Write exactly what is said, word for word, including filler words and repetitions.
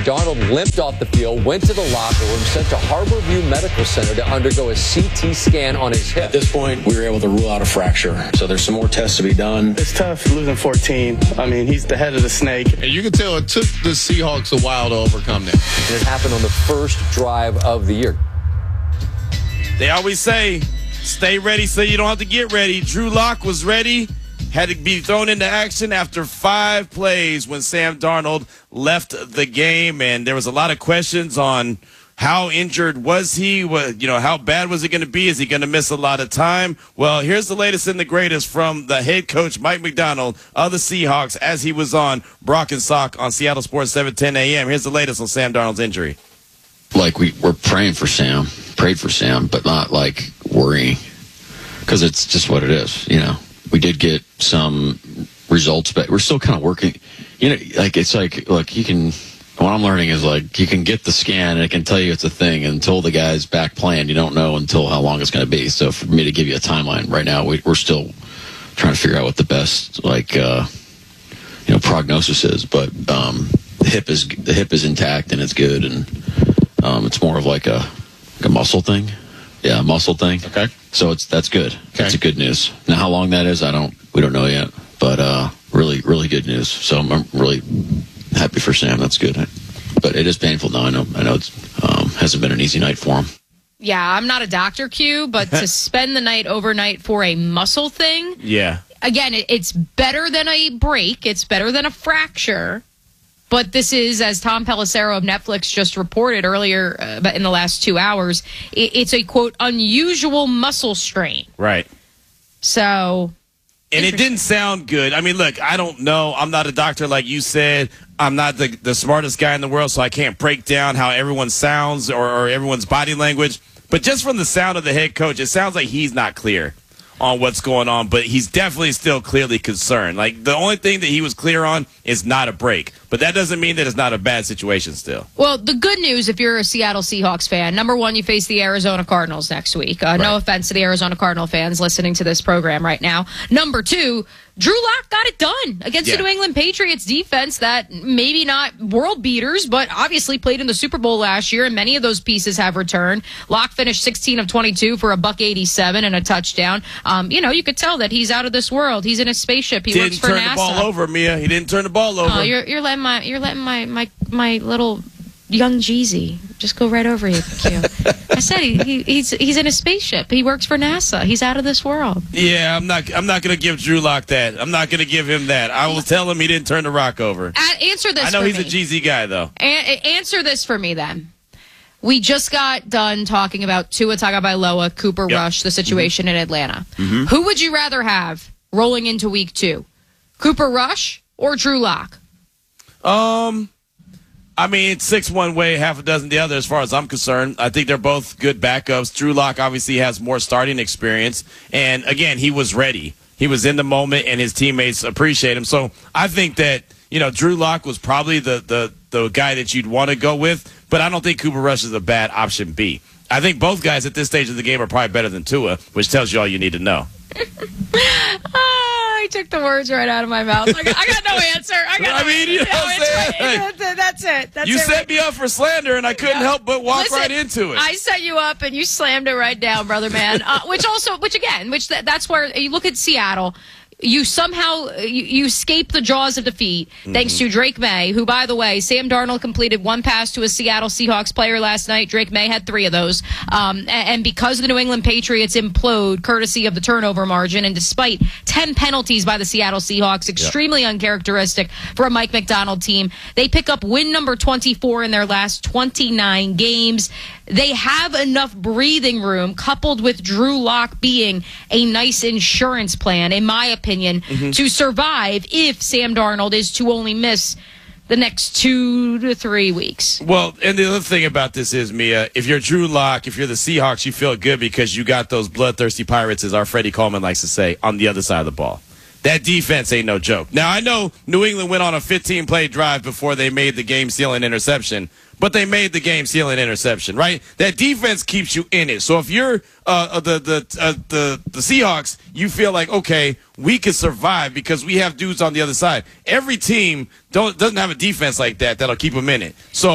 Darnold limped off the field, went to the locker room, sent to Harborview Medical Center to undergo a C T scan on his hip. At this point, we were able to rule out a fracture, so there's some more tests to be done. It's tough losing fourteen. I mean, he's the head of the snake. And you can tell it took the Seahawks a while to overcome that. And it happened on the first drive of the year. They always say, stay ready so you don't have to get ready. Drew Lock was ready, had to be thrown into action after five plays when Sam Darnold left the game. And there was a lot of questions on how injured was he? What, you know, how bad was it going to be? Is he going to miss a lot of time? Well, here's the latest and the greatest from the head coach, Mike Macdonald, of the Seahawks, as he was on Brock and Salk on Seattle Sports seven ten A M. Here's the latest on Sam Darnold's injury. Like, we, we're praying for Sam, prayed for Sam, but not, like, worrying, because it's just what it is, you know. We did get some results, but we're still kind of working. You know, like, it's like, look, you can, what I'm learning is, like, you can get the scan, and it can tell you it's a thing, and until the guy's back playing, you don't know until how long it's going to be. So for me to give you a timeline right now, we, we're still trying to figure out what the best, like, uh, you know, prognosis is. But um, the hip is the hip is intact, and it's good, and Um, it's more of like a, like a muscle thing. Yeah, a muscle thing. Okay. So it's that's good. Okay. That's a good news. Now, how long that is, I don't. We don't know yet. But uh, really, really good news. So I'm, I'm really happy for Sam. That's good. But it is painful now. I know. I know it um, hasn't been an easy night for him. Yeah, I'm not a doctor, Q, but to spend the night overnight for a muscle thing. Yeah. Again, it, it's better than a break. It's better than a fracture. But this is, as Tom Pelissero of Netflix just reported earlier uh, in the last two hours, it, it's a, quote, unusual muscle strain. Right. So. And it didn't sound good. I mean, look, I don't know. I'm not a doctor like you said. I'm not the, the smartest guy in the world, so I can't break down how everyone sounds or, or everyone's body language. But just from the sound of the head coach, it sounds like he's not clear on what's going on, but he's definitely still clearly concerned. Like, the only thing that he was clear on is not a break. But that doesn't mean that it's not a bad situation still. Well, the good news, if you're a Seattle Seahawks fan, number one, you face the Arizona Cardinals next week. Uh, right. No offense to the Arizona Cardinal fans listening to this program right now. Number two, Drew Lock got it done against yeah. the New England Patriots defense that maybe not world beaters, but obviously played in the Super Bowl last year, and many of those pieces have returned. Lock finished sixteen of twenty-two for a buck eighty-seven and a touchdown. Um, you know, you could tell that he's out of this world. He's in a spaceship. He didn't works for turn NASA. the ball over, Mia. He didn't turn the ball over. Oh, you're you're letting my you're letting my my my little young Jeezy just go right over you, Q. I said he, he he's he's in a spaceship. He works for NASA. He's out of this world. Yeah, I'm not I'm not going to give Drew Lock that. I'm not going to give him that. I will tell him he didn't turn the rock over. A- answer this. I know for he's me. a Jeezy guy though. A- answer this for me then. We just got done talking about Tua Tagovailoa, Cooper yep. Rush, the situation mm-hmm. in Atlanta. Mm-hmm. Who would you rather have rolling into week two? Cooper Rush or Drew Lock? Um, I mean, it's six one way, half a dozen the other as far as I'm concerned. I think they're both good backups. Drew Lock obviously has more starting experience. And, again, he was ready. He was in the moment, and his teammates appreciate him. So I think that, you know, Drew Lock was probably the, the, the guy that you'd want to go with. But I don't think Cooper Rush is a bad option B. I think both guys at this stage of the game are probably better than Tua, which tells you all you need to know. Oh, I took the words right out of my mouth. I got, I got no answer. I got. I no mean, you know no, what I'm saying? right. Like, that's it. That's you it. set me up for slander, and I couldn't yeah. help but walk Listen, right into it. I set you up, and you slammed it right down, brother man. Uh, which also, which again, which th- that's where you look at Seattle. You somehow you, you escape the jaws of defeat mm-hmm. thanks to Drake May, who, by the way, Sam Darnold completed one pass to a Seattle Seahawks player last night. Drake May had three of those. Um, and, and because the New England Patriots implode courtesy of the turnover margin, and despite ten penalties by the Seattle Seahawks, extremely yep. uncharacteristic for a Mike Macdonald team, they pick up win number twenty-four in their last twenty-nine games. They have enough breathing room, coupled with Drew Lock being a nice insurance plan, in my opinion, mm-hmm. to survive if Sam Darnold is to only miss the next two to three weeks. Well, and the other thing about this is, Mia, if you're Drew Lock, if you're the Seahawks, you feel good because you got those bloodthirsty Pirates, as our Freddie Coleman likes to say, on the other side of the ball. That defense ain't no joke. Now, I know New England went on a fifteen-play drive before they made the game-sealing interception, but they made the game-sealing interception, right? That defense keeps you in it. So if you're uh, the the uh, the the Seahawks, you feel like, okay, we can survive because we have dudes on the other side. Every team don't doesn't have a defense like that that'll keep them in it. So